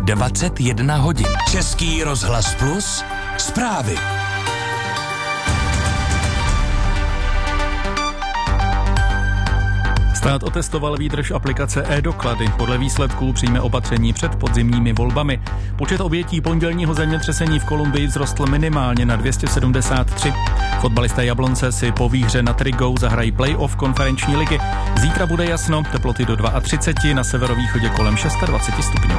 21 hodin. Český rozhlas Plus, zprávy. Stát otestoval výdrž aplikace e-doklady. Podle výsledků přijme opatření před podzimními volbami. Počet obětí pondělního zemětřesení v Kolumbii vzrostl minimálně na 273. Fotbalisté Jablonce si po výhře nad Rigou zahrají play-off konferenční ligy. Zítra bude jasno, teploty do 32, na severovýchodě kolem 26 stupňů.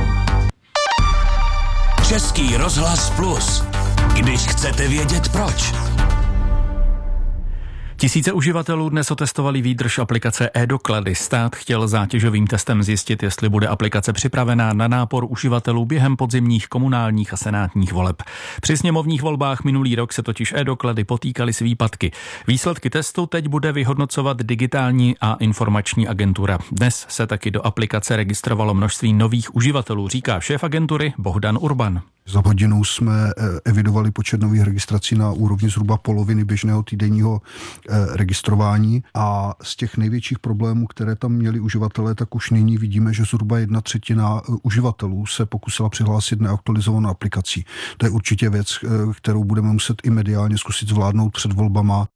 Český rozhlas Plus. Když chcete vědět proč. Tisíce uživatelů dnes otestovali výdrž aplikace e-doklady. Stát chtěl zátěžovým testem zjistit, jestli bude aplikace připravená na nápor uživatelů během podzimních komunálních a senátních voleb. Při sněmovních volbách minulý rok se totiž e-doklady potýkaly s výpadky. Výsledky testu teď bude vyhodnocovat digitální a informační agentura. Dnes se taky do aplikace registrovalo množství nových uživatelů, říká šéf agentury Bohdan Urban. Za hodinou jsme evidovali počet nových registrací na úrovni zhruba poloviny běžného týdenního registrování a z těch největších problémů, které tam měli uživatelé, tak už nyní vidíme, že zhruba 1/3 uživatelů se pokusila přihlásit neaktualizovanou aplikací. To je určitě věc, kterou budeme muset i mediálně zkusit zvládnout před volbama.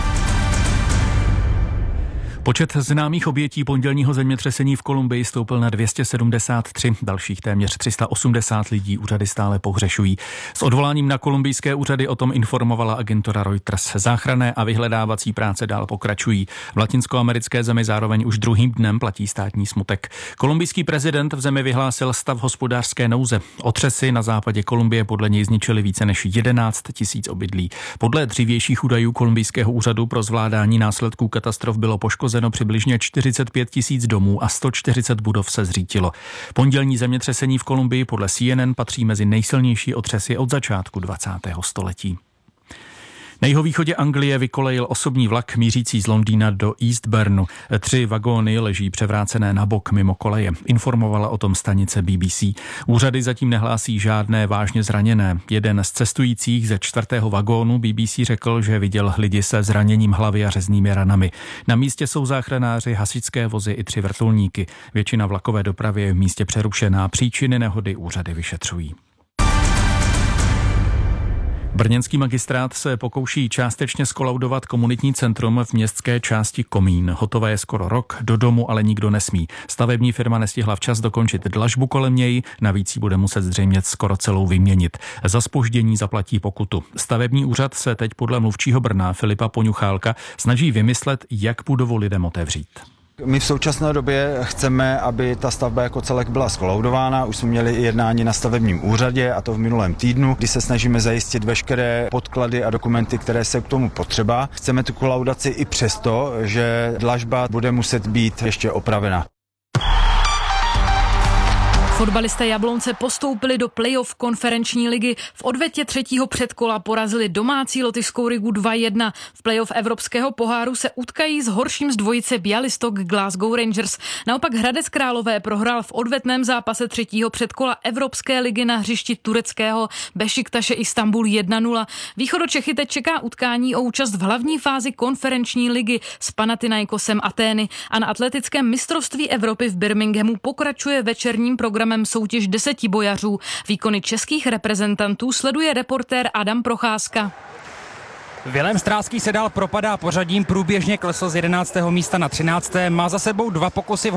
Počet známých obětí pondělního zemětřesení v Kolumbii stoupl na 273, dalších téměř 380 lidí úřady stále pohřešují. S odvoláním na kolumbijské úřady o tom informovala agentura Reuters. Záchranné a vyhledávací práce dál pokračují. V latinskoamerické zemi zároveň už druhým dnem platí státní smutek. Kolumbijský prezident v zemi vyhlásil stav hospodářské nouze. Otřesy na západě Kolumbie podle něj zničily více než 11 000 obydlí. Podle dřívějších údajů kolumbijského úřadu pro zvládání následků katastrof bylo poškozeno přibližně 45 000 domů a 140 budov se zřítilo. Pondělní zemětřesení v Kolumbii podle CNN patří mezi nejsilnější otřesy od začátku 20. století. Na jihovýchodě Anglie vykolejil osobní vlak mířící z Londýna do Eastbournu. 3 vagóny leží převrácené na bok mimo koleje. Informovala o tom stanice BBC. Úřady zatím nehlásí žádné vážně zraněné. Jeden z cestujících ze 4. vagónu BBC řekl, že viděl lidi se zraněním hlavy a řeznými ranami. Na místě jsou záchranáři, hasičské vozy i 3 vrtulníky. Většina vlakové dopravy je v místě přerušená. Příčiny nehody úřady vyšetřují. Brněnský magistrát se pokouší částečně skolaudovat komunitní centrum v městské části Komín. Hotové je skoro rok, do domu ale nikdo nesmí. Stavební firma nestihla včas dokončit dlažbu kolem něj, navíc ji bude muset zřejmě skoro celou vyměnit. Za zpoždění zaplatí pokutu. Stavební úřad se teď podle mluvčího Brna Filipa Poňuchálka snaží vymyslet, jak budovu lidem otevřít. My v současné době chceme, aby ta stavba jako celek byla skolaudována. Už jsme měli i jednání na stavebním úřadě, a to v minulém týdnu, kdy se snažíme zajistit veškeré podklady a dokumenty, které se k tomu potřeba. Chceme tu kolaudaci i přesto, že dlažba bude muset být ještě opravena. Fotbalisté Jablonce postoupili do play-off konferenční ligy. V odvetě 3. předkola porazili domácí lotyšskou Rigu 2-1. V play-off evropského poháru se utkají s horším z dvojice Bialystok Glasgow Rangers. Naopak Hradec Králové prohrál v odvetném zápase 3. předkola Evropské ligy na hřišti tureckého Bešiktaše Istanbul 1-0. Východočechy teď čeká utkání o účast v hlavní fázi konferenční ligy s Panathinaikosem Atény. A na atletickém mistrovství Evropy v Birminghamu pokračuje večerním programem soutěž 10 bojařů. Výkony českých reprezentantů sleduje reportér Adam Procházka. Vilém Stráský se dál propadá pořadím, průběžně klesl z 11. místa na 13. Má za sebou 2 pokusy v